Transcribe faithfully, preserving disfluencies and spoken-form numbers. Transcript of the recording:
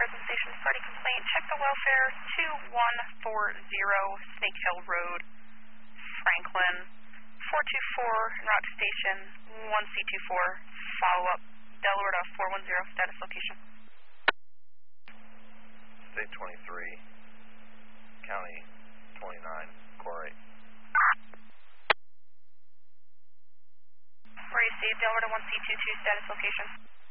present station, party complaint. Check the welfare, two one four zero Snake Hill Road, Franklin, four two four, en route to station, one C two four, follow up, Delaware to four one zero, status location. State twenty-three, County twenty-nine, core eight. Where you see Delaware to one C two two, status location.